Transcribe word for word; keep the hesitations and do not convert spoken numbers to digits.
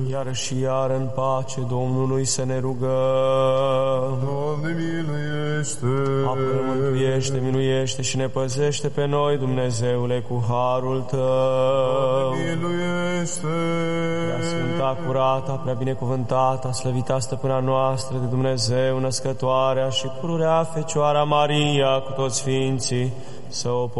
Iară și iară în pace Domnului să ne rugăm. Doamne, miluiește! Apără, mântuiește, miluiește și ne păzește pe noi, Dumnezeule, cu harul Tău. Doamne, miluiește! Prea sfânta, curata, prea binecuvântata, slăvita stăpâna noastră de Dumnezeu, născătoarea și pururea Fecioara Maria cu toți sfinții, să o